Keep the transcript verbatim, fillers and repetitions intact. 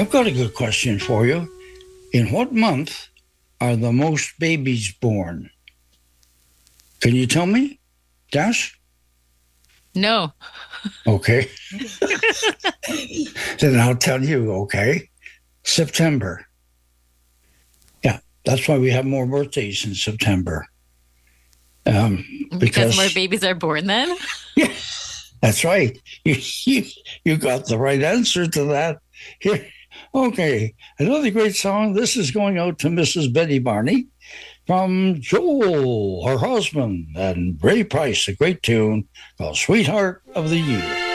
I've got a good question for you. In what month are the most babies born? Can you tell me, Dash? No. Okay. Then I'll tell you, okay. September. Yeah, that's why we have more birthdays in September. Um, Because because more babies are born then? yeah, that's right. You, you you got the right answer to that. Here, okay. Another great song. This is going out to Missus Betty Barney from Joel, her husband, and Ray Price. A great tune called "Sweetheart of the Year."